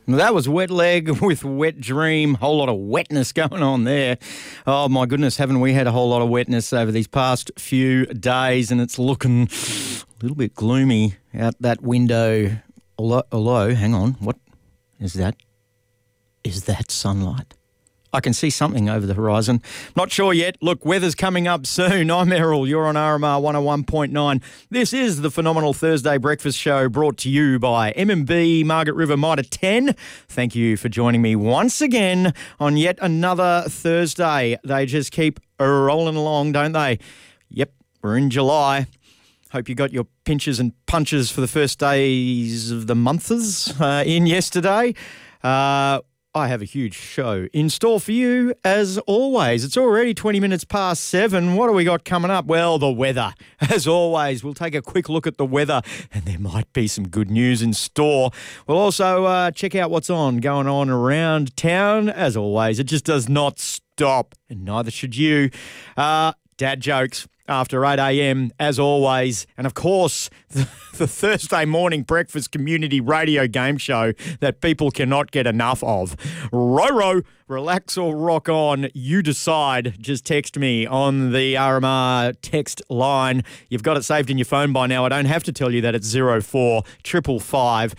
That was Wet Leg with Wet Dream. Whole lot of wetness going on there. Oh, my goodness, haven't we had a whole lot of wetness over these past few days, and it's looking a little bit gloomy out that window. Although, hang on, what is that? Is that sunlight? I can see something over the horizon. Not sure yet. Look, weather's coming up soon. I'm Errol. You're on RMR 101.9. This is the Phenomenal Thursday Breakfast Show brought to you by M&B Margaret River Mitre 10. Thank you for joining me once again on yet another Thursday. They just keep rolling along, don't they? Yep, we're in July. Hope you got your pinches and punches for the first days of the months in yesterday. I have a huge show in store for you, as always. It's already 20 minutes past 7. What do we got coming up? Well, the weather. As always, we'll take a quick look at the weather, and there might be some good news in store. We'll also check out what's going on around town. As always, it just does not stop, and neither should you. Dad jokes after 8 a.m, as always. And, of course, the Thursday morning breakfast community radio game show that people cannot get enough of. Row, relax or rock on. You decide. Just text me on the RMR text line. You've got it saved in your phone by now. I don't have to tell you that it's 04 555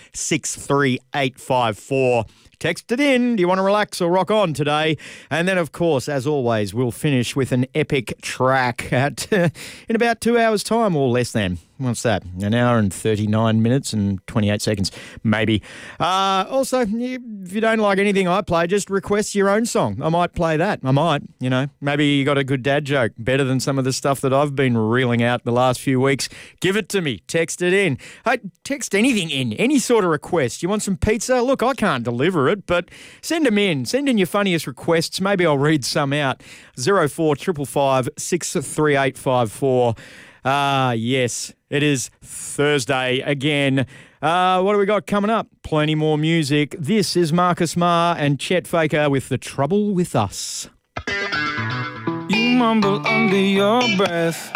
63854. Text it in. Do you want to relax or rock on today? And then, of course, as always, we'll finish with an epic track in about 2 hours' time or less than. What's that? An hour and 39 minutes and 28 seconds, maybe. Also, if you don't like anything I play, just request your own song. I might play that. I might, Maybe you got a good dad joke, better than some of the stuff that I've been reeling out the last few weeks. Give it to me. Text it in. Hey, text anything in, any sort of request. You want some pizza? Look, I can't deliver it, but send them in. Send in your funniest requests. Maybe I'll read some out. 04 555 63854. Yes, it is Thursday again. What do we got coming up? Plenty more music. This is Marcus Marr and Chet Faker with The Trouble With Us. You mumble under your breath.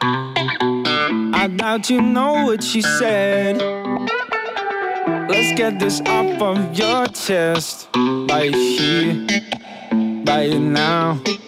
I doubt you know what she said. Let's get this off of your chest. Right here, right now.